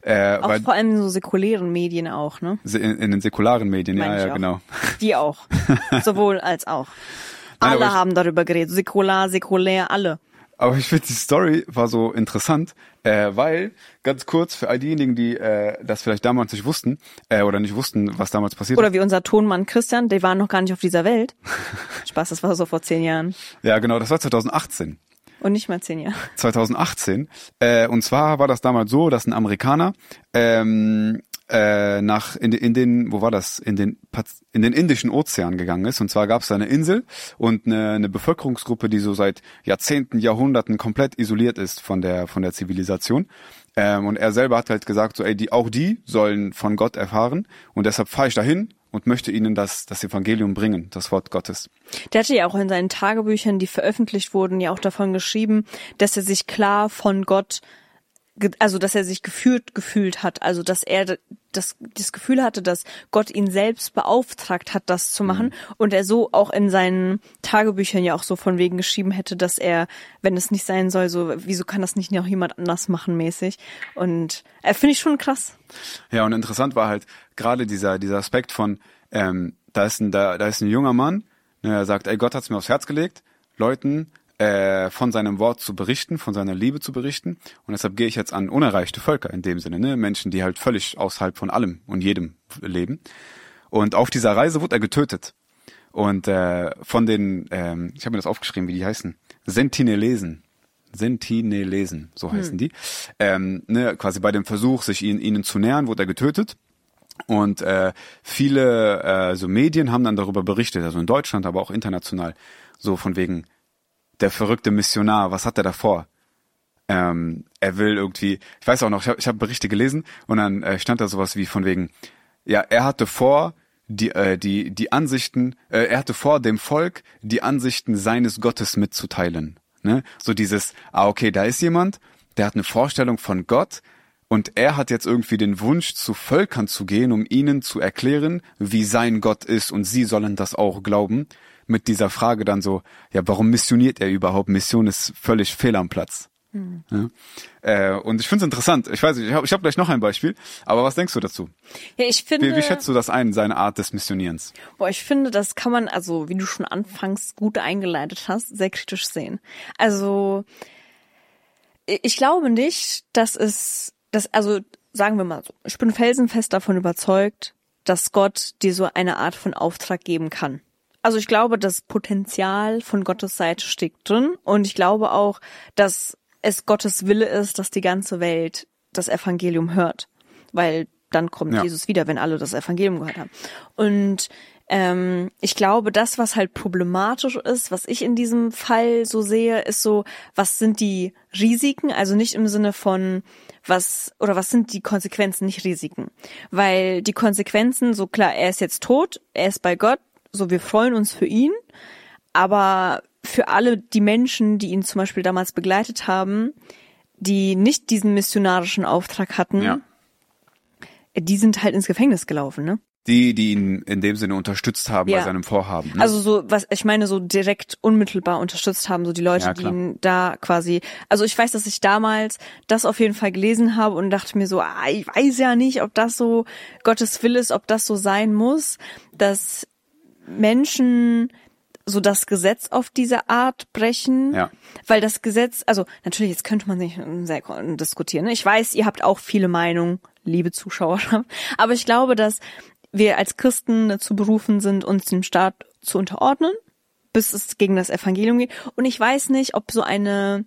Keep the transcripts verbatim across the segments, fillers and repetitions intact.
Äh, auch weil, vor allem in so säkulären Medien auch, ne? In, in den säkularen Medien, Meine ja, ich ja, auch. genau. Die auch. Sowohl als auch. Nein, Alle aber ich- haben darüber geredet. Säkular, säkulär, alle. Aber ich finde, die Story war so interessant, äh, weil, ganz kurz, für all diejenigen, die äh, das vielleicht damals nicht wussten, äh, oder nicht wussten, was damals passiert Oder wie unser Tonmann Christian, der war noch gar nicht auf dieser Welt. Spaß, das war so vor zehn Jahren. ist. Ja, genau, das war zwanzig achtzehn. Und nicht mal zehn Jahre. zwanzig achtzehn. Äh, und zwar war das damals so, dass ein Amerikaner ähm, äh, nach in, in den, wo war das? In den Paz- in den Indischen Ozean gegangen ist. Und zwar gab es da eine Insel und eine, eine Bevölkerungsgruppe, die so seit Jahrzehnten, Jahrhunderten komplett isoliert ist von der von der Zivilisation. Ähm, und er selber hat halt gesagt, so ey, die auch die sollen von Gott erfahren. Und deshalb fahre ich dahin und möchte ihnen das das Evangelium bringen, das Wort Gottes. Der hatte ja auch in seinen Tagebüchern, die veröffentlicht wurden, ja auch davon geschrieben, dass er sich klar von Gott, ge- also dass er sich gefühlt gefühlt hat, also dass er das, das Gefühl hatte, dass Gott ihn selbst beauftragt hat, das zu machen, mhm. und er so auch in seinen Tagebüchern ja auch so von wegen geschrieben hätte, dass er, wenn es nicht sein soll, so wieso kann das nicht noch jemand anders machen mäßig, und äh, finde ich schon krass. Ja, und interessant war halt gerade dieser dieser Aspekt von ähm, da ist ein da, da ist ein junger Mann, ne, er sagt, ey, Gott hat's mir aufs Herz gelegt, Leuten äh, von seinem Wort zu berichten, von seiner Liebe zu berichten, und deshalb gehe ich jetzt an unerreichte Völker in dem Sinne, ne, Menschen, die halt völlig außerhalb von allem und jedem leben. Und auf dieser Reise wurde er getötet. Und äh, von den, ähm, ich habe mir das aufgeschrieben, wie die heißen, Sentinelesen. Sentinelesen, so heißen hm. die. Ähm, ne, quasi bei dem Versuch, sich ihnen, ihnen zu nähern, wurde er getötet. Und äh, viele äh, so Medien haben dann darüber berichtet, also in Deutschland, aber auch international, so von wegen der verrückte Missionar, was hat er da vor? Ähm, er will irgendwie, ich weiß auch noch, ich habe ich hab Berichte gelesen und dann äh, stand da sowas wie von wegen, ja, er hatte vor, die äh, die die Ansichten, äh, er hatte vor, dem Volk die Ansichten seines Gottes mitzuteilen. Ne? So dieses, ah okay, da ist jemand, der hat eine Vorstellung von Gott, und er hat jetzt irgendwie den Wunsch, zu Völkern zu gehen, um ihnen zu erklären, wie sein Gott ist, und sie sollen das auch glauben. Mit dieser Frage dann so, ja, warum missioniert er überhaupt? Mission ist völlig fehl am Platz. Mhm. Ja. Äh, und ich finde es interessant. Ich weiß nicht, ich habe ich hab gleich noch ein Beispiel. Aber was denkst du dazu? Ja, ich finde. Wie, wie schätzt du das ein, seine Art des Missionierens? Boah, ich finde, das kann man, also wie du schon anfangs gut eingeleitet hast, sehr kritisch sehen. Also ich glaube nicht, dass es, dass, also sagen wir mal so, ich bin felsenfest davon überzeugt, dass Gott dir so eine Art von Auftrag geben kann. Also ich glaube, das Potenzial von Gottes Seite steckt drin, und ich glaube auch, dass es Gottes Wille ist, dass die ganze Welt das Evangelium hört, weil dann kommt ja. Jesus wieder, wenn alle das Evangelium gehört haben. Und ähm, ich glaube, das, was halt problematisch ist, was ich in diesem Fall so sehe, ist so, was sind die Risiken? Also nicht im Sinne von was, oder was sind die Konsequenzen, nicht Risiken. Weil die Konsequenzen, so klar, er ist jetzt tot, er ist bei Gott, so wir freuen uns für ihn, aber für alle die Menschen, die ihn zum Beispiel damals begleitet haben, die nicht diesen missionarischen Auftrag hatten, ja. die sind halt ins Gefängnis gelaufen, ne? Die, die ihn in dem Sinne unterstützt haben ja. bei seinem Vorhaben. Ne? Also so, was ich meine, so direkt unmittelbar unterstützt haben, so die Leute, ja, die ihn da quasi, also ich weiß, dass ich damals das auf jeden Fall gelesen habe und dachte mir so, ah, ich weiß ja nicht, ob das so Gottes Wille ist, ob das so sein muss, dass Menschen so das Gesetz auf diese Art brechen, ja. weil das Gesetz, also natürlich, jetzt könnte man nicht sehr diskutieren, ne? Ich weiß, ihr habt auch viele Meinungen, liebe Zuschauer, aber ich glaube, dass wir als Christen dazu berufen sind, uns dem Staat zu unterordnen, bis es gegen das Evangelium geht. Und ich weiß nicht, ob so eine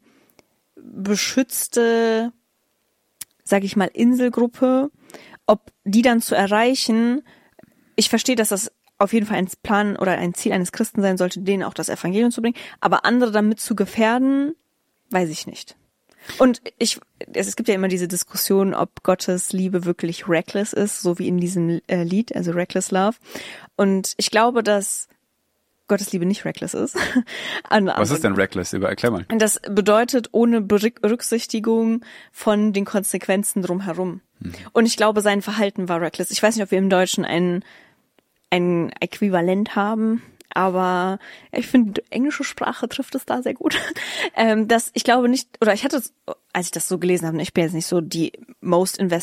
beschützte, sag ich mal, Inselgruppe, ob die dann zu erreichen, ich verstehe, dass das auf jeden Fall ein Plan oder ein Ziel eines Christen sein sollte, denen auch das Evangelium zu bringen, aber andere damit zu gefährden, weiß ich nicht. Und ich, es gibt ja immer diese Diskussion, ob Gottes Liebe wirklich reckless ist, so wie in diesem äh, Lied, also Reckless Love. Und ich glaube, dass Gottes Liebe nicht reckless ist. An, Was ist denn reckless? Erklär mal. Das bedeutet ohne Berücksichtigung von den Konsequenzen drumherum. Hm. Und ich glaube, sein Verhalten war reckless. Ich weiß nicht, ob wir im Deutschen ein, ein Äquivalent haben. Aber ich finde, die englische Sprache trifft es da sehr gut. ähm, dass ich glaube nicht, oder ich hatte, als ich das so gelesen habe, ich bin jetzt nicht so die most invested